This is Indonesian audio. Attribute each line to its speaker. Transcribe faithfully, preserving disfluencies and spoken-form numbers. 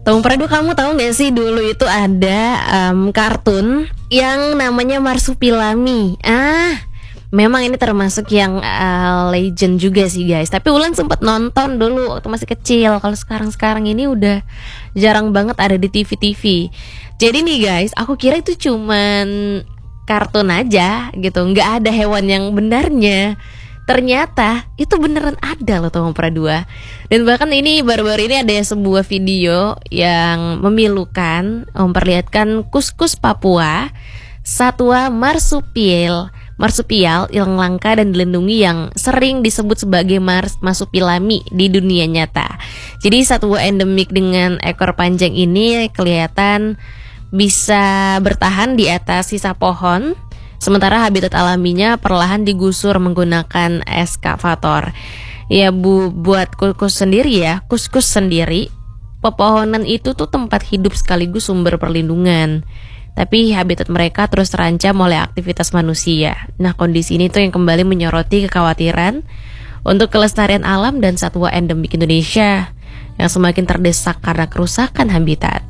Speaker 1: Tahun Pradu, kamu tahu nggak sih dulu itu ada um, kartun yang namanya Marsupilami. Ah, memang ini termasuk yang uh, legend juga sih guys. Tapi Ulan sempat nonton dulu waktu masih kecil. Kalau sekarang-sekarang ini udah jarang banget ada di T V-T V. Jadi nih guys, aku kira itu cuman kartun aja gitu, nggak ada hewan yang benarnya. Ternyata itu beneran ada loh Tahun Pradu. Dan bahkan ini baru-baru ini ada sebuah video yang memilukan, memperlihatkan kuskus Papua, satwa marsupial, marsupial yang langka dan dilindungi yang sering disebut sebagai mars marsupilami di dunia nyata. Jadi satwa endemik dengan ekor panjang ini kelihatan bisa bertahan di atas sisa pohon, sementara habitat alaminya perlahan digusur menggunakan eskavator. Ya bu, buat kuskus sendiri ya, kuskus sendiri, pepohonan itu tuh tempat hidup sekaligus sumber perlindungan. Tapi habitat mereka terus terancam oleh aktivitas manusia. Nah, kondisi ini tuh yang kembali menyoroti kekhawatiran untuk kelestarian alam dan satwa endemik Indonesia yang semakin terdesak karena kerusakan habitat.